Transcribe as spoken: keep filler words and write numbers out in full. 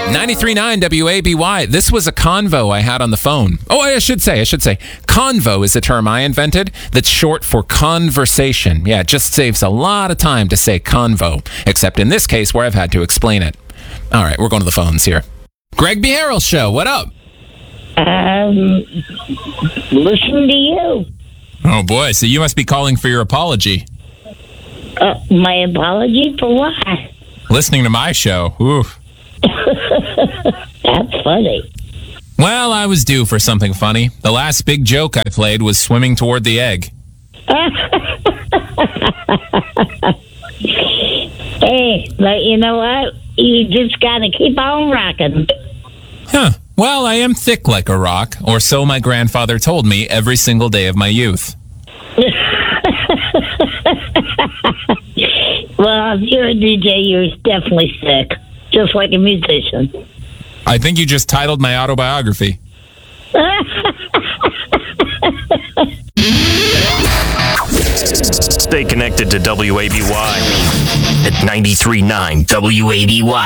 ninety-three point nine W A B Y. This was a convo I had on the phone. Oh, I should say, I should say, convo is a term I invented that's short for conversation. Yeah, it just saves a lot of time to say convo, except in this case where I've had to explain it. All right, we're going to the phones here. Greg B. Harrell Show, what up? Um, listen to you. Oh, boy, so you must be calling for your apology. Uh, my apology for what? Listening to my show. Oof. That's funny. Well, I was due for something funny. The last big joke I played was swimming toward the egg. Hey, but you know what? You just gotta keep on rocking. Huh. Well, I am thick like a rock, or so my grandfather told me every single day of my youth. Well, if you're a D J, you're definitely sick. Just like a musician. I think you just titled my autobiography. Stay connected to W A B Y at ninety-three point nine W A B Y.